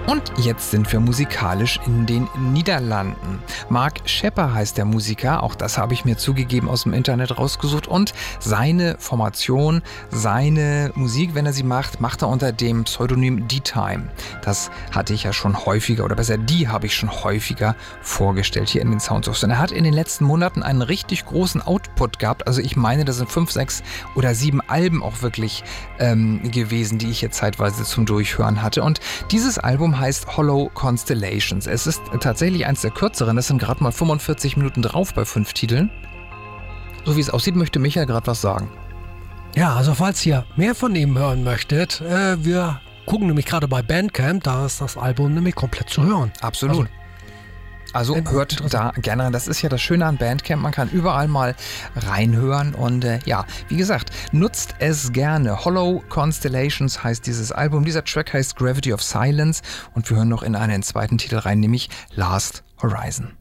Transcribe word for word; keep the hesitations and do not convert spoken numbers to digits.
Und jetzt sind wir musikalisch in den Niederlanden. Mark Schepper heißt der Musiker, auch das habe ich mir zugegeben aus dem Internet rausgesucht. Und seine Formation, seine Musik, wenn er sie macht, macht er unter dem Pseudonym D-Time. Das hatte ich ja schon häufiger, oder besser, die habe ich schon häufiger vorgestellt hier in den Soundsource. Und er hat in den letzten Monaten einen richtig großen Output gehabt. Also ich meine, das sind fünf, sechs oder sieben Alben auch wirklich ähm, gewesen, die ich jetzt zeitweise zum Durchhören hatte. Und dieses Album heißt Hollow Constellations. Es ist tatsächlich eins der kürzeren. Es sind gerade mal fünfundvierzig Minuten drauf bei fünf Titeln. So wie es aussieht, möchte Michael gerade was sagen. Ja, also falls ihr mehr von ihm hören möchtet, äh, wir gucken nämlich gerade bei Bandcamp, da ist das Album nämlich komplett zu hören. Absolut. Also, Also hört da gerne rein. Das ist ja das Schöne an Bandcamp. Man kann überall mal reinhören. Und äh, ja, wie gesagt, nutzt es gerne. Hollow Constellations heißt dieses Album. Dieser Track heißt Gravity of Silence. Und wir hören noch in einen zweiten Titel rein, nämlich Last Horizon.